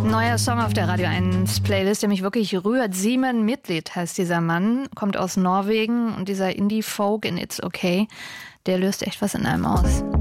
Neuer Song auf der Radio 1 Playlist, der mich wirklich rührt. Simen Midtlied heißt dieser Mann, kommt aus Norwegen und dieser Indie-Folk in It's Okay, der löst echt was in einem aus.